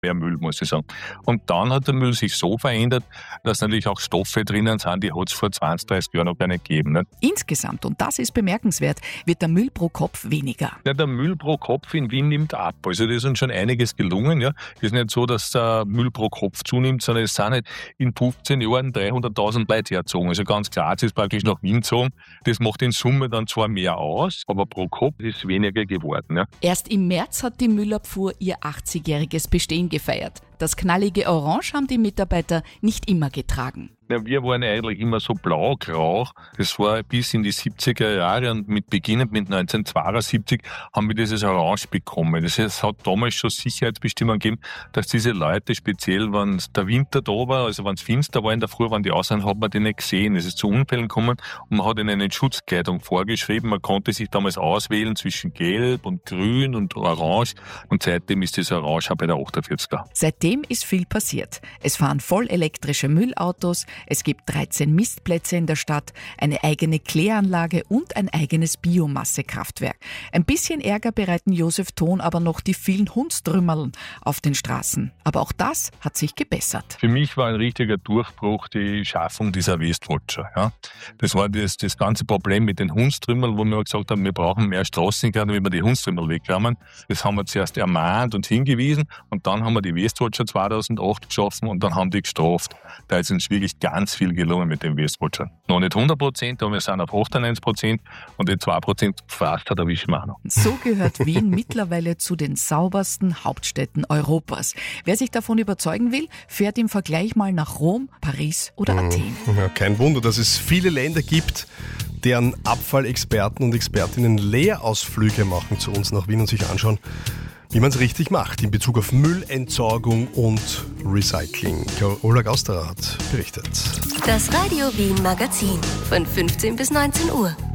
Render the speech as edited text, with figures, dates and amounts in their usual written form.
mehr Müll, muss ich sagen. Und dann hat der Müll sich so verändert, dass natürlich auch Stoffe drinnen sind, die hat es vor 20, 30 Jahren noch gar nicht gegeben. Nicht? Insgesamt, und das ist bemerkenswert, wird der Müll pro Kopf weniger. Ja, der Müll pro Kopf in Wien nimmt ab. Also das ist uns schon einiges gelungen. Ja. Es ist nicht so, dass der Müll pro Kopf zunimmt, sondern es sind halt in 15 Jahren 300.000 Leute hergezogen. Also ganz klar, es ist praktisch nach Wien gezogen. Das macht in Summe dann zwar mehr aus, aber pro Kopf ist es weniger geworden. Ja. Erst im März hat die Müllabfuhr ihr 80-jähriges Bestehen gefeiert. Das knallige Orange haben die Mitarbeiter nicht immer getragen. Ja, wir waren eigentlich immer so blau-grau. Das war bis in die 70er Jahre und beginnend mit 1972 haben wir dieses Orange bekommen. Das heißt, es hat damals schon Sicherheitsbestimmungen gegeben, dass diese Leute, speziell wenn der Winter da war, also wenn es finster war in der Früh, wenn die aussehen, hat man die nicht gesehen. Es ist zu Unfällen gekommen und man hat ihnen eine Schutzkleidung vorgeschrieben. Man konnte sich damals auswählen zwischen Gelb und Grün und Orange und seitdem ist das Orange auch bei der 48er. Seitdem ist viel passiert. Es fahren vollelektrische Müllautos, es gibt 13 Mistplätze in der Stadt, eine eigene Kläranlage und ein eigenes Biomassekraftwerk. Ein bisschen Ärger bereiten Josef Thon aber noch die vielen Hundstrümmerln auf den Straßen. Aber auch das hat sich gebessert. Für mich war ein richtiger Durchbruch die Schaffung dieser Wastewatcher. Ja. Das war das ganze Problem mit den Hundstrümmeln, wo wir gesagt haben, wir brauchen mehr Straßengarten, damit wir die Hundstrümmel wegräumen. Das haben wir zuerst ermahnt und hingewiesen und dann haben wir die Wastewatcher 2008 geschaffen und dann haben die gestraft. Da ist uns wirklich ganz viel gelungen mit den Wastewatchern. Noch nicht 100%, aber wir sind auf 98% und die 2% fast erwischen wir auch noch. So gehört Wien mittlerweile zu den saubersten Hauptstädten Europas. Wer sich davon überzeugen will, fährt im Vergleich mal nach Rom, Paris oder Athen. Ja, kein Wunder, dass es viele Länder gibt, deren Abfallexperten und Expertinnen Leerausflüge machen zu uns nach Wien und sich anschauen, wie man es richtig macht in Bezug auf Müllentsorgung und Recycling. Carola Gausterer hat berichtet. Das Radio Wien Magazin von 15 bis 19 Uhr.